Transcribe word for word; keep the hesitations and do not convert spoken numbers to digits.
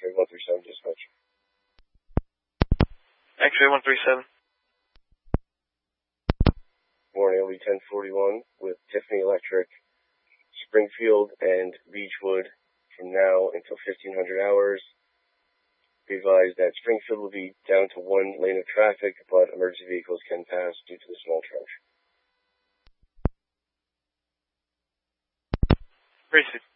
X-ray one three seven dispatch. X-ray one three seven. Morning, L V ten forty-one with Tiffany Electric, Springfield and Beechwood from now until fifteen hundred hours. Be advised that Springfield will be down to one lane of traffic, but emergency vehicles can pass due to the small trench. Appreciate it.